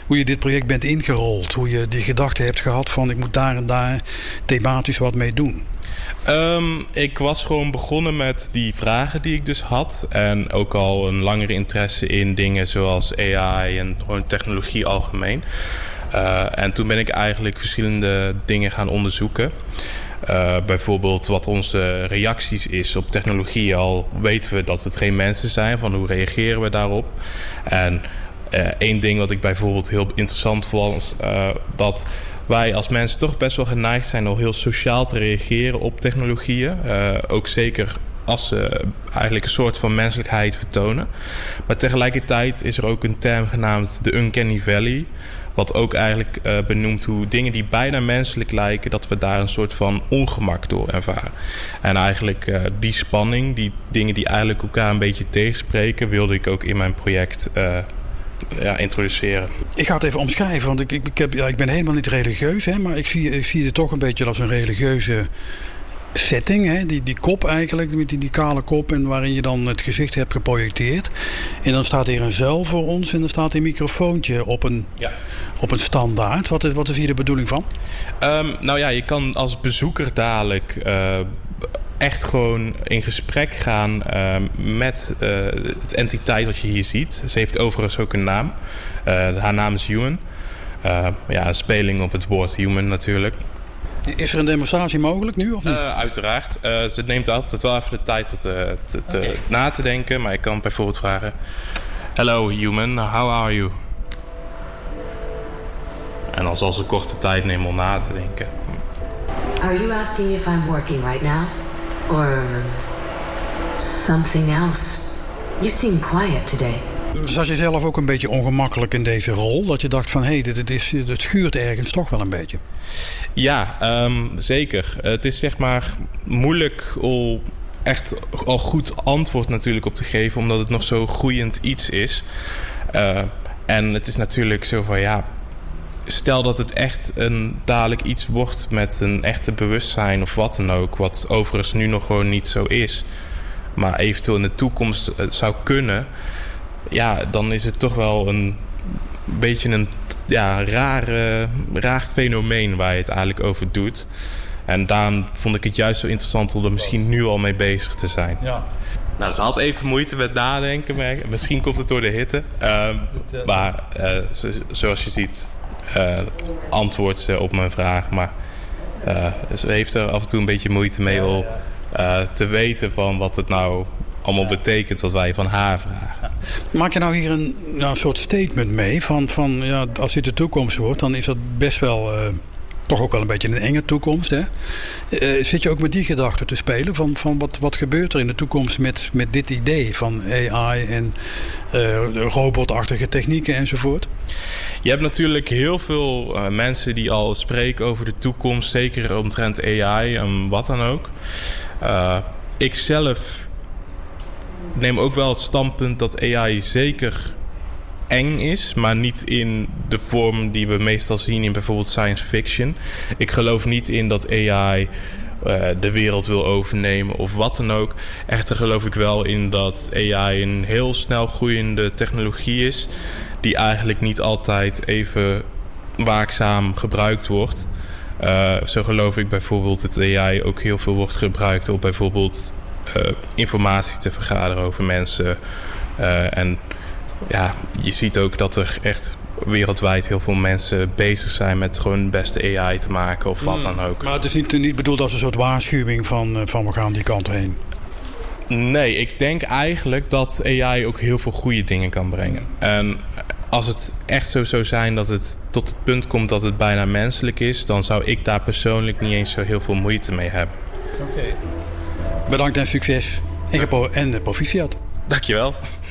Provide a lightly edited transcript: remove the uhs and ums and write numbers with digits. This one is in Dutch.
hoe je dit project bent ingerold. Hoe je die gedachte hebt gehad van ik moet daar en daar thematisch wat mee doen. Ik was gewoon begonnen met die vragen die ik dus had. En ook al een langere interesse in dingen zoals AI en gewoon technologie algemeen. En toen ben ik eigenlijk verschillende dingen gaan onderzoeken. Bijvoorbeeld wat onze reacties is op technologie. Al weten we dat het geen mensen zijn, van hoe reageren we daarop. En één ding wat ik bijvoorbeeld heel interessant vond, dat wij als mensen toch best wel geneigd zijn om heel sociaal te reageren op technologieën. Ook zeker als ze eigenlijk een soort van menselijkheid vertonen. Maar tegelijkertijd is er ook een term genaamd de Uncanny Valley. Wat ook eigenlijk benoemt hoe dingen die bijna menselijk lijken, dat we daar een soort van ongemak door ervaren. En eigenlijk die spanning, die dingen die eigenlijk elkaar een beetje tegenspreken, wilde ik ook in mijn project introduceren. Ik ga het even omschrijven, want ik ben helemaal niet religieus, hè, maar ik zie het toch een beetje als een religieuze setting, hè? Die kop eigenlijk, met die kale kop en waarin je dan het gezicht hebt geprojecteerd. En dan staat hier een zuil voor ons en dan staat een microfoontje op een standaard. Wat is hier de bedoeling van? Je kan als bezoeker dadelijk echt gewoon in gesprek gaan met het entiteit wat je hier ziet. Ze heeft overigens ook een naam. Haar naam is Human. Een speling op het woord human natuurlijk. Is er een demonstratie mogelijk nu of niet? Uiteraard. Ze neemt altijd wel even de tijd tot na te denken. Maar ik kan bijvoorbeeld vragen: Hello human, how are you? En dan zal ze korte tijd nemen om na te denken. Are you asking if I'm working right now? Or something else? You seem quiet today. Zat je zelf ook een beetje ongemakkelijk in deze rol? Dat je dacht van, het schuurt ergens toch wel een beetje? Ja, zeker. Het is zeg maar moeilijk om echt al goed antwoord natuurlijk op te geven, omdat het nog zo groeiend iets is. En het is natuurlijk zo van, stel dat het echt dadelijk iets wordt met een echte bewustzijn of wat dan ook, wat overigens nu nog gewoon niet zo is, maar eventueel in de toekomst zou kunnen. Ja, dan is het toch wel een beetje een raar fenomeen waar je het eigenlijk over doet. En daarom vond ik het juist zo interessant om er misschien nu al mee bezig te zijn. Ja. Nou, ze had even moeite met nadenken. Maar misschien komt het door de hitte. Maar zoals je ziet, antwoordt ze op mijn vraag. Maar ze heeft er af en toe een beetje moeite mee om te weten van wat het nou allemaal betekent wat wij van haar vragen. Maak je nou hier een soort statement mee van als dit de toekomst wordt, dan is dat best wel toch ook wel een beetje een enge toekomst, hè? Zit je ook met die gedachte te spelen van wat gebeurt er in de toekomst met dit idee van AI en robotachtige technieken enzovoort? Je hebt natuurlijk heel veel mensen die al spreken over de toekomst, zeker omtrent AI en wat dan ook. Ik zelf neem ook wel het standpunt dat AI zeker eng is, maar niet in de vorm die we meestal zien in bijvoorbeeld science fiction. Ik geloof niet in dat AI de wereld wil overnemen of wat dan ook. Echter geloof ik wel in dat AI een heel snel groeiende technologie is, die eigenlijk niet altijd even waakzaam gebruikt wordt. Zo geloof ik bijvoorbeeld dat AI ook heel veel wordt gebruikt om bijvoorbeeld informatie te vergaderen over mensen. En je ziet ook dat er echt wereldwijd heel veel mensen bezig zijn met gewoon de beste AI te maken of wat dan ook. Maar het is niet bedoeld als een soort waarschuwing van we gaan die kant heen. Nee, ik denk eigenlijk dat AI ook heel veel goede dingen kan brengen. En als het echt zo zou zijn dat het tot het punt komt dat het bijna menselijk is, dan zou ik daar persoonlijk niet eens zo heel veel moeite mee hebben. Oké. Bedankt en succes. En proficiat. Dankjewel.